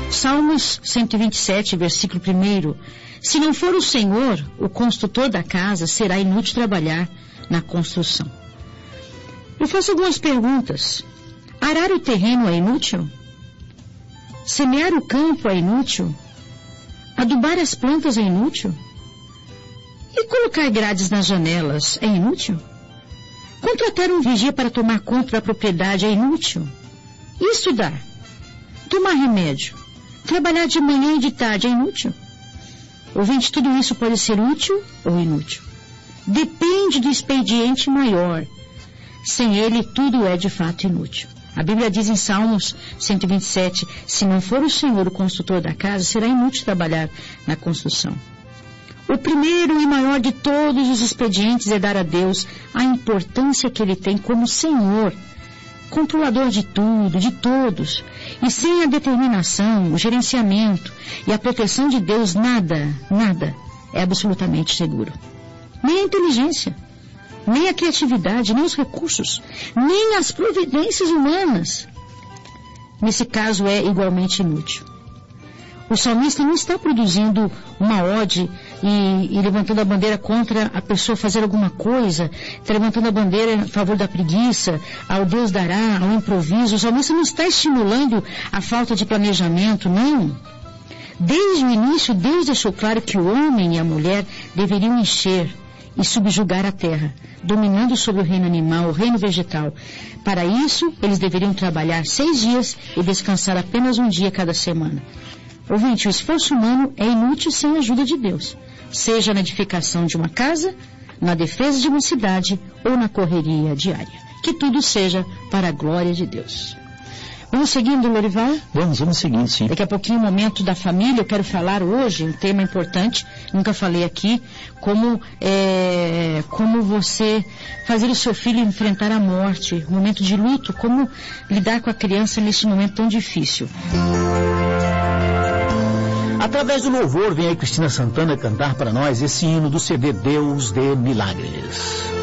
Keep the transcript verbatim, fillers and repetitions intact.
Salmos cento e vinte e sete, versículo primeiro. Se não for o Senhor, o construtor da casa, será inútil trabalhar na construção. Eu faço algumas perguntas. Arar o terreno é inútil? Semear o campo é inútil? Adubar as plantas é inútil? E colocar grades nas janelas é inútil? Contratar um vigia para tomar conta da propriedade é inútil? E estudar? Tomar remédio? Trabalhar de manhã e de tarde é inútil? Ouvinte, tudo isso pode ser útil ou inútil. Depende do expediente maior. Sem ele, tudo é de fato inútil. A Bíblia diz em Salmos cento e vinte e sete, se não for o Senhor o construtor da casa, será inútil trabalhar na construção. O primeiro e maior de todos os expedientes é dar a Deus a importância que Ele tem como Senhor, controlador de tudo, de todos. E sem a determinação, o gerenciamento e a proteção de Deus, nada, nada é absolutamente seguro. Nem a inteligência, nem a criatividade, nem os recursos, nem as providências humanas. Nesse caso é igualmente inútil. O salmista não está produzindo uma ode e, e levantando a bandeira contra a pessoa fazer alguma coisa, está levantando a bandeira a favor da preguiça, ao Deus dará, ao improviso. O salmista não está estimulando a falta de planejamento, não. Desde o início, Deus deixou claro que o homem e a mulher deveriam encher e subjugar a terra, dominando sobre o reino animal, o reino vegetal. Para isso, eles deveriam trabalhar seis dias e descansar apenas um dia cada semana. Ouvinte, o esforço humano é inútil sem a ajuda de Deus, seja na edificação de uma casa, na defesa de uma cidade ou na correria diária. Que tudo seja para a glória de Deus. Vamos seguindo, Lorival? Vamos, vamos seguindo, sim. Daqui a pouquinho, o momento da família. Eu quero falar hoje um tema importante, nunca falei aqui, como, é, como você fazer o seu filho enfrentar a morte, um momento de luto, como lidar com a criança nesse momento tão difícil. Através do louvor, vem aí Cristina Santana cantar para nós esse hino do C D Deus de Milagres.